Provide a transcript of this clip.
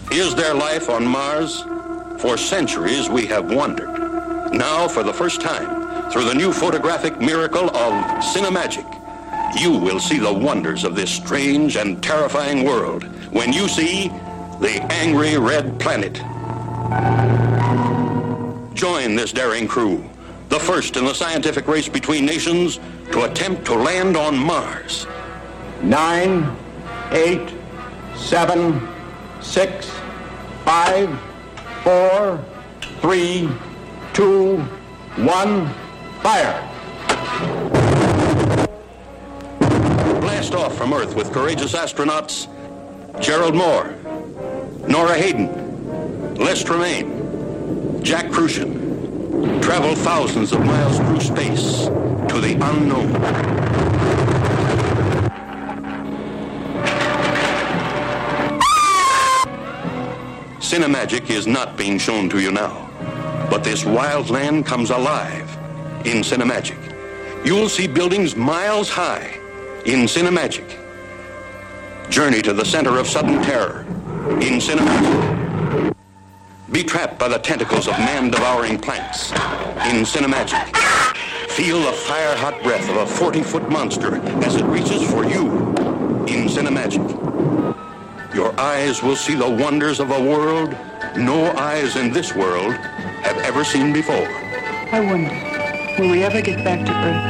Is there life on Mars? For centuries we have wondered. Now, for the first time, through the new photographic miracle of Cinemagic, you will see the wonders of this strange and terrifying world when you see the Angry Red Planet. Join this daring crew, the first in the scientific race between nations to attempt to land on Mars. 9, 8, 7, 6, 5, 4, 3, 2, 1, fire. Blast off from Earth with courageous astronauts Gerald Moore, Nora Hayden, Les Tremaine, Jack Kruschen. Travel thousands of miles through space to the unknown. Cinemagic is not being shown to you now, but this wild land comes alive in Cinemagic. You'll see buildings miles high in Cinemagic. Journey to the center of sudden terror in Cinemagic. Be trapped by the tentacles of man-devouring plants in Cinemagic. Feel the fire-hot breath of a 40-foot monster as it reaches for you in Cinemagic. Your eyes will see the wonders of a world no eyes in this world have ever seen before. I wonder, will we ever get back to Earth?